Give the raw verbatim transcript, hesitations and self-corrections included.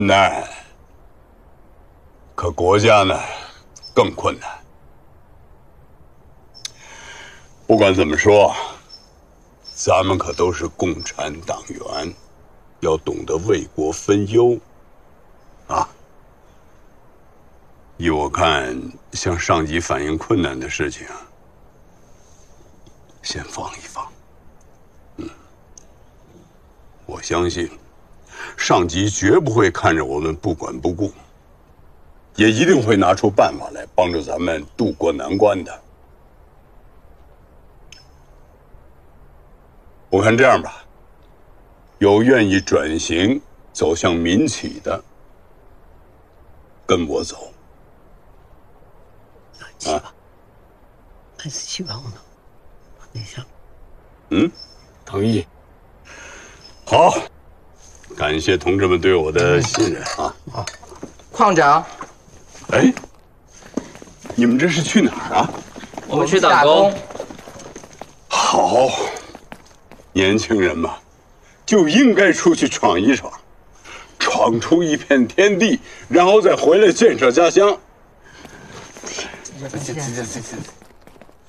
难，可国家呢更困难。不管怎么说，咱们可都是共产党员，要懂得为国分忧啊。依我看，向上级反映困难的事情，先放一放。嗯，我相信。 上级绝不会看着我们不管不顾，也一定会拿出办法来帮助咱们渡过难关的。我看这样吧，有愿意转型走向民企的，跟我走。 啊，还是希望呢，那下。 嗯， 同意。 好。 感谢同志们对我的信任啊！ 啊，矿长， 哎，你们这是去哪儿啊？ 我们去打工。 好，年轻人嘛，就应该出去闯一闯，闯出一片天地，然后再回来建设家乡。 行行行行行。